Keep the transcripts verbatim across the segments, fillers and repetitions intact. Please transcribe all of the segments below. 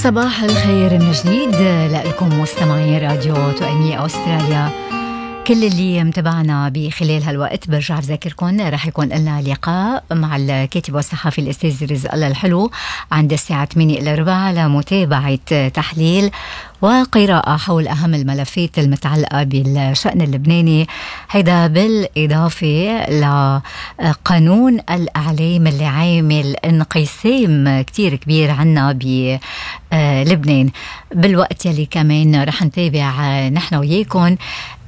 صباح الخير من جديد لكم مستمعين راديو توأمية أستراليا. كل اللي متابعنا بخلال هالوقت برجع بذكركم رح يكون لنا لقاء مع الكاتب والصحفي الأستاذ رزق الله الحلو عند الساعة ثمانية إلى ربع لمتابعة تحليل وقراءة حول أهم الملفات المتعلقة بالشأن اللبناني، هيدا بالإضافة لقانون الأعلام اللي عامل انقسام كتير كبير عنا بلبنان. بالوقت يلي كمان رح نتابع نحن وياكم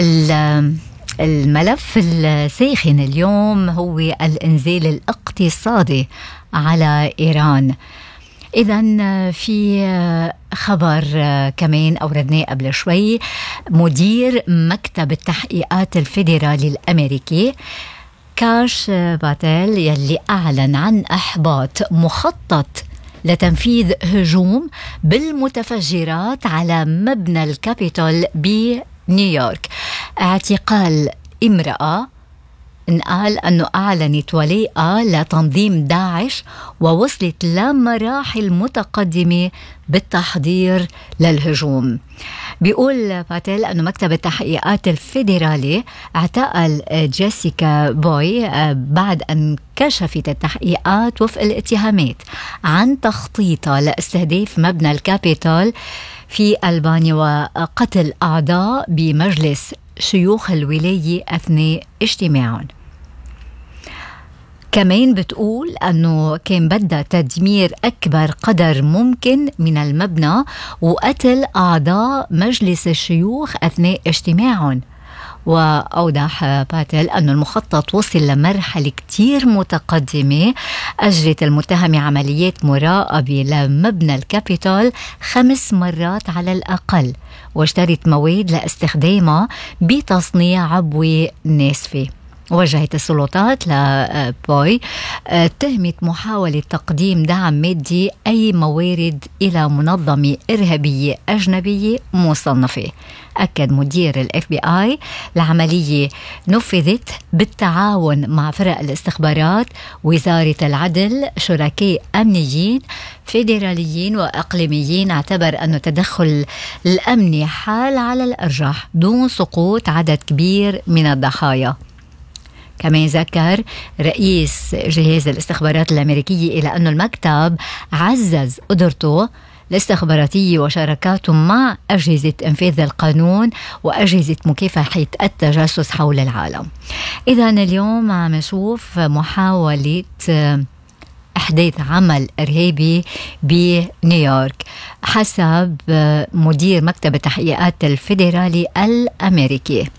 الملف الساخن اليوم هو الإنزال الاقتصادي على إيران. إذن في خبر كمان أوردناه قبل شوي، مدير مكتب التحقيقات الفيدرالي الأمريكي كاش باتيل يلي أعلن عن إحباط مخطط لتنفيذ هجوم بالمتفجرات على مبنى الكابيتول بنيويورك. اعتقال امرأة انقال أنه أعلنت ولاءة لتنظيم داعش ووصلت لمراحل متقدمة بالتحضير للهجوم. بيقول باتيل أنه مكتب التحقيقات الفيدرالي اعتقل جيسيكا بوي بعد أن كشفت التحقيقات وفق الاتهامات عن تخطيطها لاستهداف مبنى الكابيتول في ألبانيا وقتل أعضاء بمجلس شيوخ الولاية أثناء اجتماعهم. كمان بتقول أنه كان بدها تدمير أكبر قدر ممكن من المبنى وقتل أعضاء مجلس الشيوخ أثناء اجتماعهم. وأوضح باتيل أن المخطط وصل لمرحلة كتير متقدمة، أجرت المتهمة عمليات مراقبة لمبنى الكابيتول خمس مرات على الأقل، واشترت مواد لاستخدامها بتصنيع عبوة ناسفة. وجهت السلطات لبوي تهمة محاولة تقديم دعم مادي أي موارد إلى منظمة إرهابية أجنبية مصنفة. أكد مدير الاف بي آي العملية نفذت بالتعاون مع فرق الاستخبارات، وزارة العدل، شركاء أمنيين فيدراليين وأقليميين. اعتبر أن التدخل الأمني حال على الأرجح دون سقوط عدد كبير من الضحايا. كمان ذكر رئيس جهاز الاستخبارات الأمريكية إلى أن المكتب عزز قدرته الاستخباراتية وشراكاته مع أجهزة إنفاذ القانون وأجهزة مكافحة التجسس حول العالم. إذن اليوم عم نشوف محاولة إحداث عمل إرهابي بنيويورك حسب مدير مكتب التحقيقات الفيدرالي الأمريكي.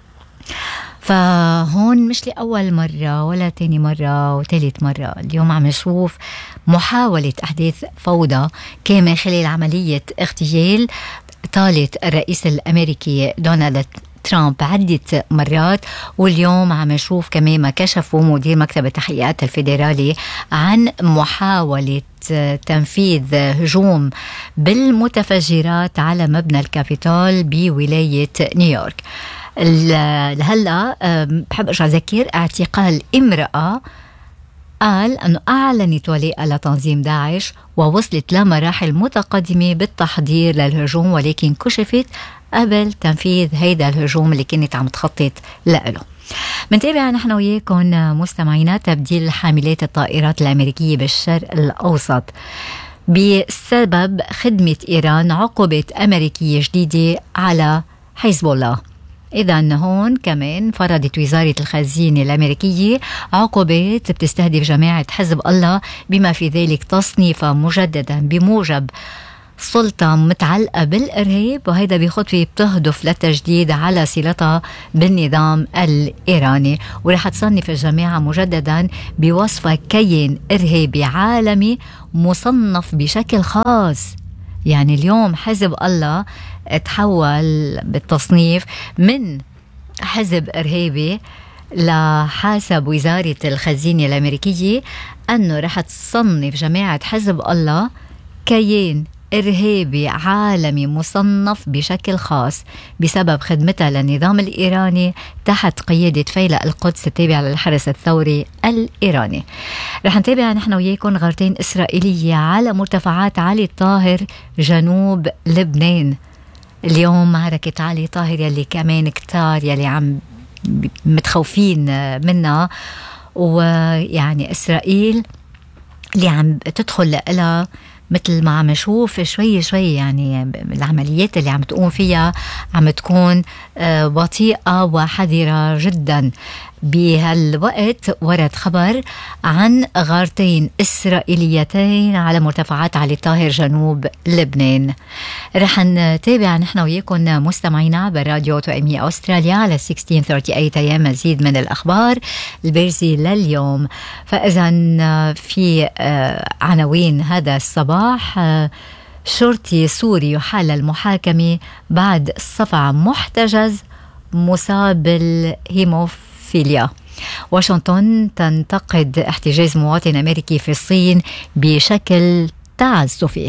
فهون مش لأول مرة ولا تاني مرة وثالث مرة، اليوم عم نشوف محاولة أحداث فوضى كان خلال عملية اغتيال طالت الرئيس الأمريكي دونالد ترامب عدة مرات. واليوم عم نشوف كمان ما كشفوا مدير مكتب التحقيقات الفيدرالي عن محاولة تنفيذ هجوم بالمتفجرات على مبنى الكابيتول بولاية نيويورك. هلا بحب ارجع اذكر اعتقال امرأة قال انه اعلنت ولاءة لتنظيم داعش ووصلت لمراحل متقدمة بالتحضير للهجوم، ولكن كشفت قبل تنفيذ هيدا الهجوم اللي كانت عم تخطط له. منتابع نحن وياكم مستمعينا تبديل حاملات الطائرات الأمريكية بالشرق الأوسط بسبب خدمة إيران عقوبة أمريكية جديدة على حزب الله. إذن هون كمان فرضت وزارة الخزينة الأمريكية عقوبات بتستهدف جماعة حزب الله، بما في ذلك تصنيفها مجددا بموجب سلطة متعلقة بالإرهاب، وهيدا بخطوة بتهدف للتجديد على صلتها بالنظام الإيراني. ورح تصنف الجماعة مجددا بوصفها كيان إرهابي عالمي مصنف بشكل خاص. يعني اليوم حزب الله تحول بالتصنيف من حزب إرهابي لحسب وزارة الخزينة الأمريكية أنه رح تصنف جماعة حزب الله كيان إرهابي عالمي مصنف بشكل خاص بسبب خدمتها للنظام الإيراني تحت قيادة فيلق القدس التابع للحرس الثوري الإيراني. رح نتابع نحن وياكم غارتين إسرائيلية على مرتفعات علي طاهر جنوب لبنان. اليوم معركة علي طاهر يلي كمان كتار يلي عم متخوفين منها، ويعني إسرائيل اللي عم تدخل لها مثل ما عم نشوف شوي شوي، يعني العمليات اللي عم تقوم فيها عم تكون بطيئة وحذرة جدا. بهالوقت ورد خبر عن غارتين إسرائيليتين على مرتفعات علي طاهر جنوب لبنان. رح نتابع نحن وياكم مستمعينا براديو توأمية أستراليا على ستة عشر ثلاثة وثلاثين أيام مزيد من الأخبار البارزة لليوم. فإذا في عناوين هذا الصباح: شرطي سوري يحال المحاكمة بعد صفع محتجز مصاب بالهيموفيليا. واشنطن تنتقد احتجاز مواطن أمريكي في الصين بشكل تعسفي.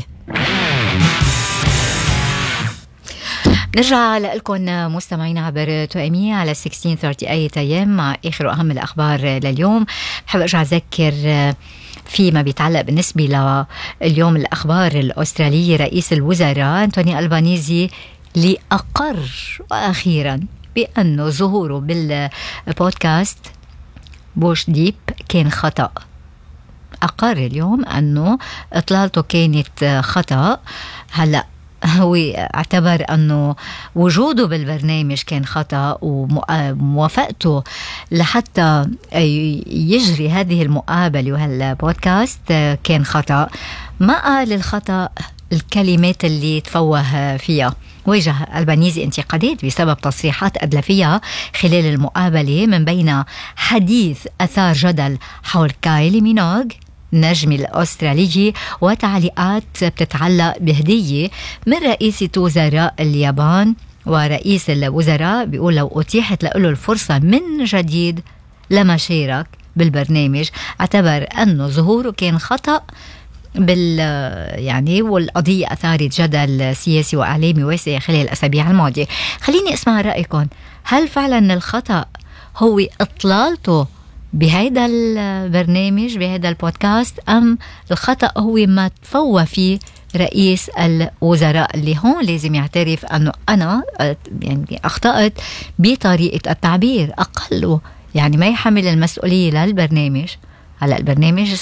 نرجع لكم مستمعين عبر توأمية على ستة عشر ثلاثة وثلاثين أيام مع آخر وأهم الأخبار لليوم. بحب أرجع أذكر فيما بيتعلق بالنسبة لليوم الأخبار الأسترالية. رئيس الوزراء أنتوني ألبانيزي لأقر وأخيرا بأنه ظهوره بالبودكاست بوش ديب كان خطأ. أقر اليوم أنه إطلالته كانت خطأ. هلأ هو اعتبر أنه وجوده بالبرنامج كان خطأ، وموافقته لحتى يجري هذه المقابلة وهالبودكاست كان خطأ. ما قال الخطأ الكلمات اللي تفوه فيها. واجه ألبانيزي انتقادات بسبب تصريحات أدلى فيها خلال المقابلة، من بين حديث أثار جدل حول كايلي مينوغ النجم الأسترالي، وتعليقات بتتعلق بهدية من رئيسة وزراء اليابان. ورئيس الوزراء بيقول لو أتيحت له الفرصة من جديد لما شارك بالبرنامج. اعتبر أنه ظهوره كان خطأ بال يعني والقضية أثارت جدل سياسي وإعلامي واسع خلال الأسابيع الماضية. خليني أسمع رأيكم، هل فعلا الخطأ هو إطلالته بهذا البرنامج بهذا البودكاست، أم الخطأ هو ما تفوه فيه رئيس الوزراء اللي هون لازم يعترف أنه أنا يعني أخطأت بطريقة التعبير أقل، يعني ما يحمل المسؤولية للبرنامج. هلأ البرنامج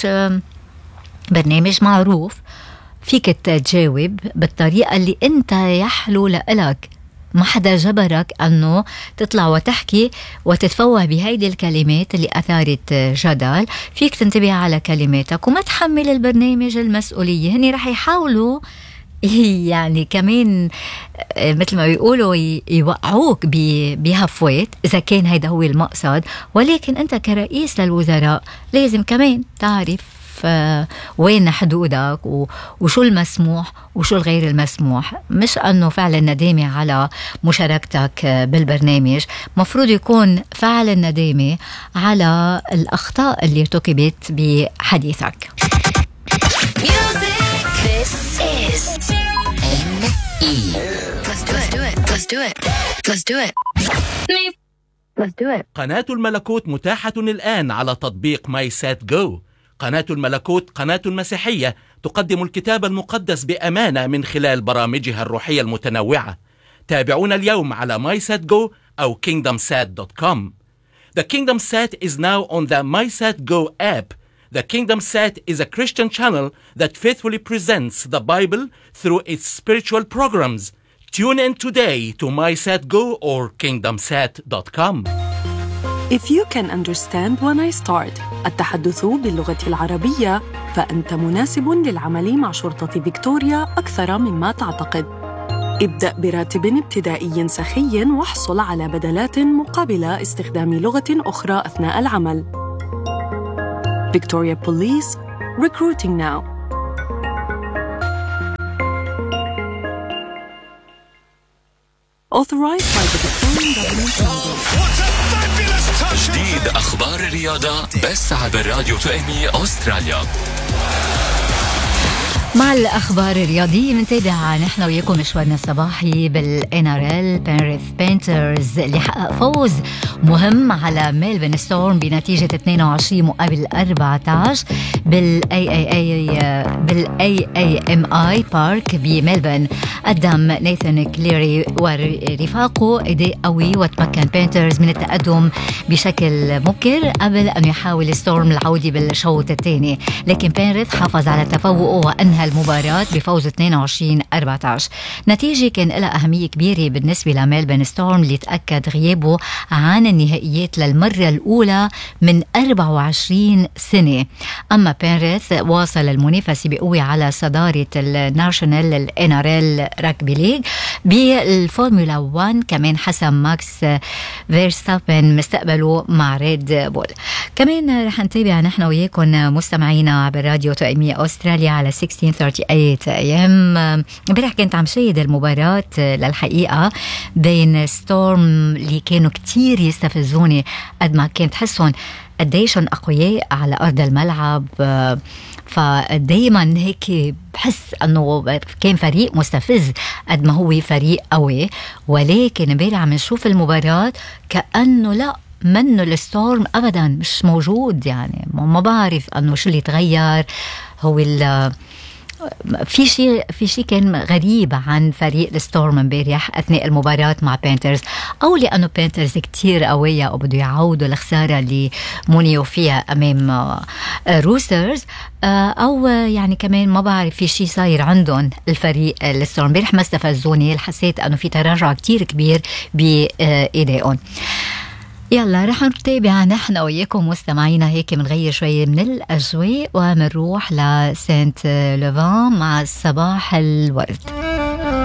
برنامج معروف، فيك تجاوب بالطريقة اللي أنت يحلو لك، ما حدا جبرك أنه تطلع وتحكي وتتفوه بهيدي الكلمات اللي أثارت جدل. فيك تنتبه على كلماتك وما تحمل البرنامج المسؤولية. هني رح يحاولوا يعني كمان مثل ما بيقولوا يوقعوك بهفوات إذا كان هيدا هو المقصد، ولكن أنت كرئيس للوزراء لازم كمان تعرف وين حدودك وشو المسموح وشو الغير المسموح. مش أنه فعل الندامة على مشاركتك بالبرنامج، مفروض يكون فعل الندامة على الأخطاء اللي ارتكبت بحديثك. قناة الملكوت متاحة الآن على تطبيق ماي سات جو. قناة الملكوت قناة مسيحية تقدم الكتاب المقدس بأمانة من خلال برامجها الروحية المتنوعة. تابعونا اليوم على ماي سات جو أو كينغدم سات دوت كوم. The Kingdom Sat is now on the MySatGo app. The Kingdom Sat is a Christian channel that faithfully presents the Bible through its spiritual programs. Tune in today to MySatGo or kingdom sat dot com. If you can understand when I start التحدث باللغة العربية، فأنت مناسب للعمل مع شرطة فيكتوريا أكثر مما تعتقد. ابدأ براتب ابتدائي سخي واحصل على بدلات مقابل استخدام لغة أخرى أثناء العمل. Victoria Police, recruiting now. Authorized by the Victorian Government. جديد أخبار الرياضة بس على الراديو توأمية أستراليا. مع الأخبار الرياضية منتابع نحن وياكم مشوارنا الصباحي بالإن آر إل. بينريث بانترز اللي حقق فوز مهم على ميلبورن ستورم بنتيجة اثنين وعشرين مقابل أربعة عشر بالاي اي اي بالاي اي ام اي بارك بميلبورن. قدم نيثان كليري ورفاقه اداء قوي وتمكن بانترز من التقدم بشكل مبكر قبل ان يحاول ستورم العودة بالشوط الثاني، لكن بينريث حافظ على تفوقه وانهى المباراة بفوز اثنين وعشرين أربعة عشر. نتيجة كان لها أهمية كبيرة بالنسبة لميلبورن ستورم اللي تأكد غيابه عن النهائيات للمرة الأولى من أربعة وعشرين سنة. أما بينريث واصل المنافسة بقوة على صدارة الناشونال الإن آر إل راكبي ليج. بالفورمولا واحد كمان حسم ماكس فيرستابن مستقبله مع ريد بول. كمان رح نتابع نحن وياكم مستمعينا بالراديو تقييمية أستراليا على ستة عشر ثلاثة وثلاثين أيام. امبارح كنت عم شاهد المباراة للحقيقة بين ستورم اللي كانوا كتير يستفزوني قد ما كنت حسهم قديشن أقوياء على أرض الملعب، فدايما هيك بحس أنه كان فريق مستفز قد ما هو فريق قوي. ولكن امبارح عم نشوف المباراة كأنه لا منه الستورم أبدا مش موجود، يعني ما بعرف أنه شو اللي تغير. هو في شيء في شيء كان غريب عن فريق الستورم امبارح اثناء المباراه مع بانترز، او لانه بانترز كتير قويه وبده يعوضوا الخساره اللي منيوا فيها امام روسترز، او يعني كمان ما بعرف في شيء صاير عندهم الفريق الستورم. امبارح ما استفزوني، حسيت انه في تراجع كتير كبير بادائهم. يلا رح نتابع نحن وياكم مستمعينا هيك منغير شوية من الأجواء ومنروح لسانت لوفان مع صباح الورد.